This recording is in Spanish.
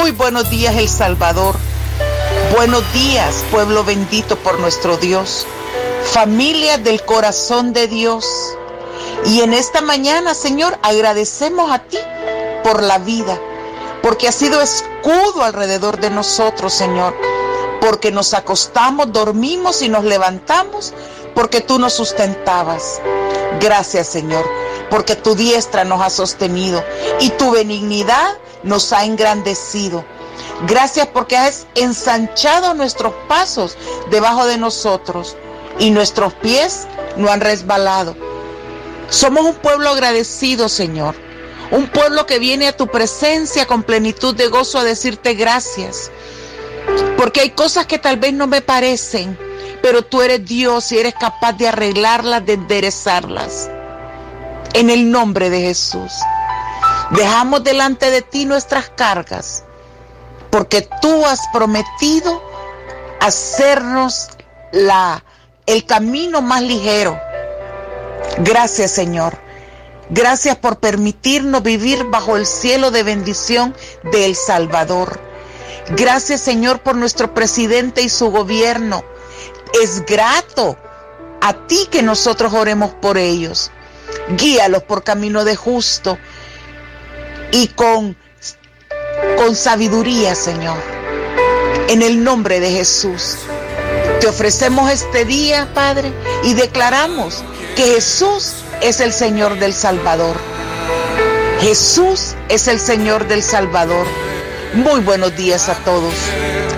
Muy buenos días, El Salvador. Buenos días, pueblo bendito por nuestro Dios. Familia del corazón de Dios. Y en esta mañana, Señor, agradecemos a ti por la vida, porque has sido escudo alrededor de nosotros, Señor. Porque nos acostamos, dormimos y nos levantamos, porque tú nos sustentabas. Gracias, Señor, porque tu diestra nos ha sostenido y tu benignidad nos ha engrandecido. Gracias porque has ensanchado nuestros pasos debajo de nosotros y nuestros pies no han resbalado. Somos un pueblo agradecido, Señor. Un pueblo que viene a tu presencia con plenitud de gozo a decirte gracias. Porque hay cosas que tal vez no me parecen, pero tú eres Dios y eres capaz de arreglarlas, de enderezarlas. En el nombre de Jesús. Dejamos delante de ti nuestras cargas, porque tú has prometido hacernos el camino más ligero. Gracias, Señor. Gracias por permitirnos vivir bajo el cielo de bendición de El Salvador. Gracias, Señor, por nuestro presidente y su gobierno. Es grato a ti que nosotros oremos por ellos. Guíalos por camino de justo y con sabiduría, Señor. En el nombre de Jesús. Te ofrecemos este día, Padre, y declaramos que Jesús es el Señor del Salvador. Jesús es el Señor del Salvador. Muy buenos días a todos.